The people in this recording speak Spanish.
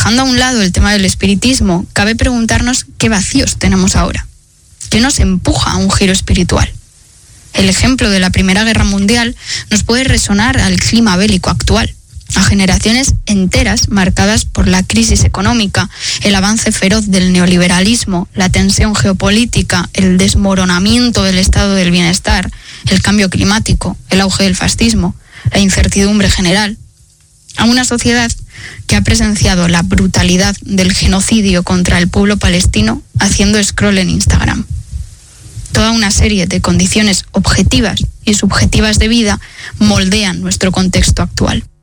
dejando a un lado el tema del espiritismo, cabe preguntarnos qué vacíos tenemos ahora. ¿Qué nos empuja a un giro espiritual? El ejemplo de la Primera Guerra Mundial nos puede resonar al clima bélico actual, a generaciones enteras marcadas por la crisis económica, el avance feroz del neoliberalismo, la tensión geopolítica, el desmoronamiento del estado del bienestar, el cambio climático, el auge del fascismo, la incertidumbre general. A una sociedad que ha presenciado la brutalidad del genocidio contra el pueblo palestino haciendo scroll en Instagram. Toda una serie de condiciones objetivas y subjetivas de vida moldean nuestro contexto actual.